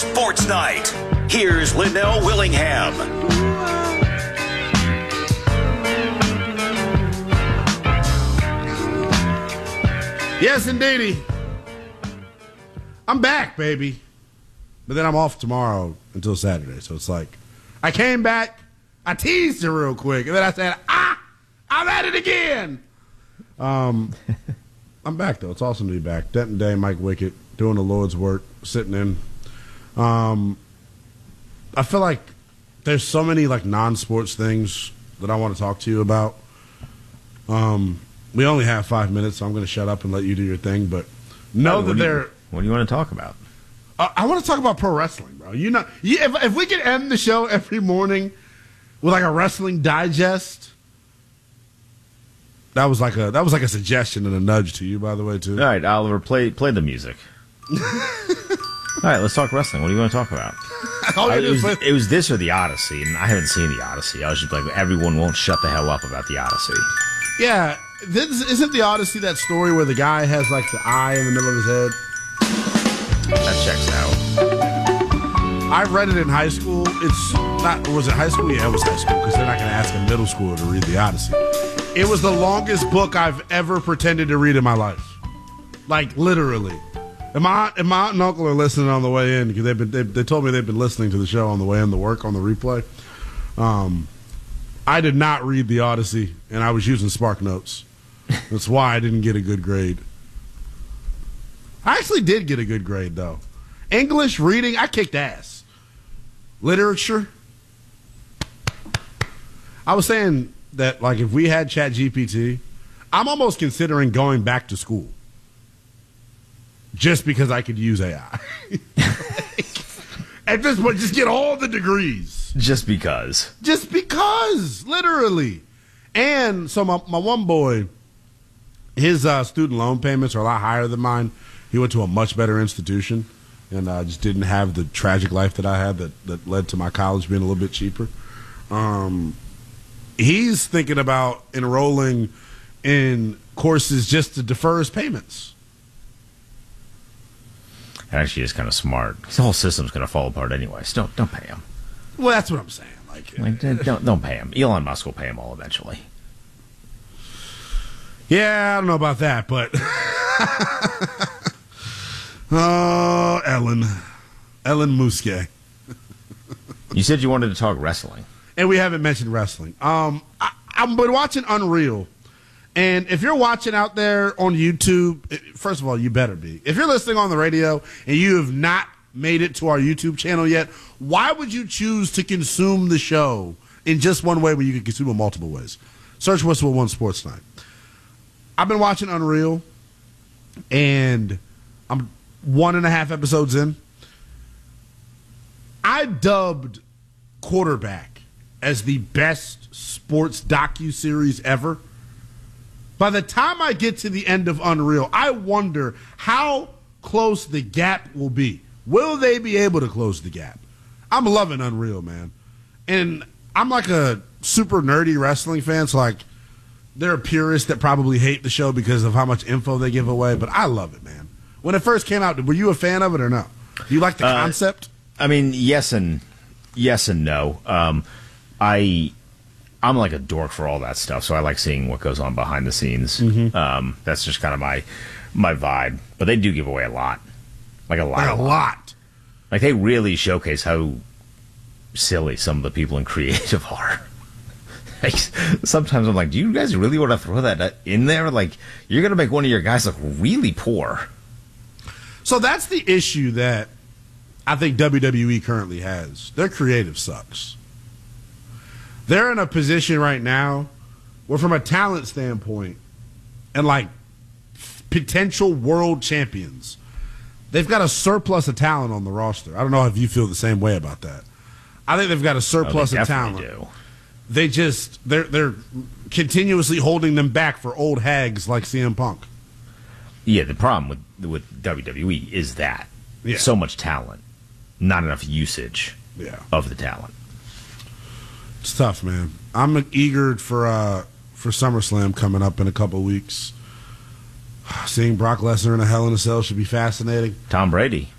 Sports Night. Here's Linnell Willingham. Yes, indeedy. I'm back, baby. But then I'm off tomorrow until Saturday. So it's like, I came back, I teased it real quick, and then I said, I'm at it again. I'm back, though. It's awesome to be back. Denton Day, Mike Wickett, doing the Lord's work, sitting in. I feel like there's so many like non-sports things that I want to talk to you about. We only have 5 minutes, so I'm going to shut up and let you do your thing. But know that they're. What do you want to talk about? I want to talk about pro wrestling, bro. If we could end the show every morning with like a wrestling digest. That was like a suggestion and a nudge to you, by the way, too. All right, Oliver, play the music. All right, let's talk wrestling. What do you want to talk about? It was this or the Odyssey, and I haven't seen the Odyssey. I was just like, everyone won't shut the hell up about the Odyssey. Yeah, isn't the Odyssey that story where the guy has like the eye in the middle of his head? That checks out. I read it in high school. Was it high school? Yeah, it was high school, because they're not going to ask a middle schooler to read the Odyssey. It was the longest book I've ever pretended to read in my life. Like, literally. And my aunt and uncle are listening on the way in, because they told me they've been listening to the show on the way in to work on the replay. I did not read the Odyssey, and I was using Spark Notes. That's why I didn't get a good grade. I actually did get a good grade, though. English, reading, I kicked ass. Literature. I was saying that, like, if we had ChatGPT, I'm almost considering going back to school. Just because I could use AI. At this point, just get all the degrees. Just because. Just because, literally. And so my one boy, his student loan payments are a lot higher than mine. He went to a much better institution and just didn't have the tragic life that I had that led to my college being a little bit cheaper. He's thinking about enrolling in courses just to defer his payments. That actually is kind of smart. The whole system's going to fall apart anyway. So don't pay him. Well, that's what I'm saying. Don't pay him. Elon Musk will pay him all eventually. Yeah, I don't know about that, but oh, Ellen Musque. You said you wanted to talk wrestling, and we haven't mentioned wrestling. I've been watching Unreal, and if you're watching out there on YouTube, first of all, you better be. If you're listening on the radio and you have not made it to our YouTube channel yet, why would you choose to consume the show in just one way when you can consume it multiple ways? Search Whistle One Sports Night. I've been watching Unreal, and I'm 1.5 episodes in. I dubbed Quarterback as the best sports docuseries ever. By the time I get to the end of Unreal, I wonder how close the gap will be. Will they be able to close the gap? I'm loving Unreal, man. And I'm like a super nerdy wrestling fan, so like there are purists that probably hate the show because of how much info they give away, but I love it, man. When it first came out, were you a fan of it or no? Do you like the concept? I mean, yes and no. I'm like a dork for all that stuff, so I like seeing what goes on behind the scenes. Mm-hmm. That's just kind of my vibe. But they do give away a lot. Like a lot. Like they really showcase how silly some of the people in creative are. Like, sometimes I'm like, do you guys really want to throw that in there? Like, you're going to make one of your guys look really poor. So that's the issue that I think WWE currently has. Their creative sucks. They're in a position right now where, from a talent standpoint and like potential world champions, they've got a surplus of talent on the roster. I don't know if you feel the same way about that. I think they've got a surplus of talent. Do. They're continuously holding them back for old hags like CM Punk. Yeah, the problem with WWE is that so much talent, not enough usage of the talent. It's tough, man. I'm eager for SummerSlam coming up in a couple weeks. Seeing Brock Lesnar in a Hell in a Cell should be fascinating. Tom Brady.